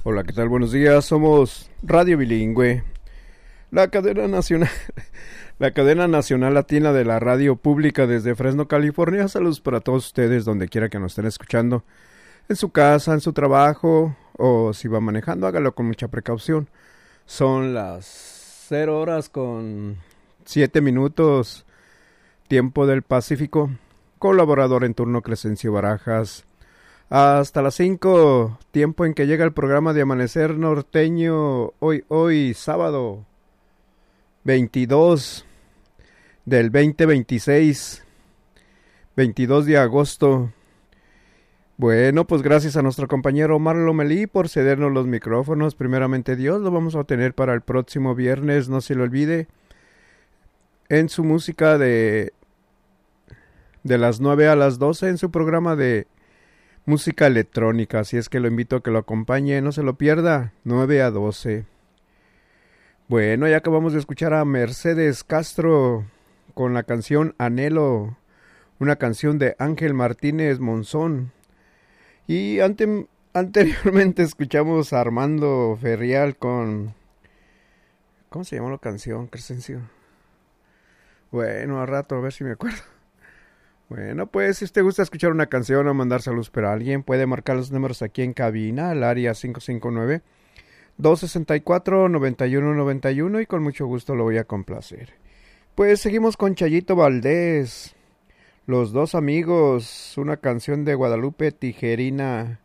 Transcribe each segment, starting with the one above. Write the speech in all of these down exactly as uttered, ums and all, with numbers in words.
Hola, ¿qué tal? Buenos días. Somos Radio Bilingüe, la cadena nacional, la cadena nacional latina de la radio pública desde Fresno, California. Saludos para todos ustedes, donde quiera que nos estén escuchando, en su casa, en su trabajo, o si va manejando, hágalo con mucha precaución. Son las cero horas con siete minutos, tiempo del Pacífico. Colaborador en turno Crescencio Barajas. Hasta las cinco, tiempo en que llega el programa de Amanecer Norteño, hoy, hoy, sábado veintidós del veinte veintiséis, veintidós de agosto. Bueno, pues gracias a nuestro compañero Omar Lomelí por cedernos los micrófonos. Primeramente Dios, lo vamos a tener para el próximo viernes, no se lo olvide, en su música de, de las nueve a las doce, en su programa de música electrónica, así es que lo invito a que lo acompañe, no se lo pierda, nueve a doce. Bueno, ya acabamos de escuchar a Mercedes Castro con la canción Anhelo, una canción de Ángel Martínez Monzón. Y ante, anteriormente escuchamos a Armando Ferrial con... ¿Cómo se llama la canción, Crescencio? Bueno, a rato, a ver si me acuerdo. Bueno, pues si usted gusta escuchar una canción o mandar saludos para alguien, puede marcar los números aquí en cabina, al área cinco cinco nueve, dos seis cuatro, nueve uno nueve uno, y con mucho gusto lo voy a complacer. Pues seguimos con Chayito Valdés, Los Dos Amigos, una canción de Guadalupe Tijerina.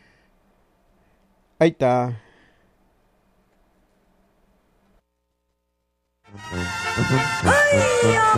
Ahí está. ¡Ay,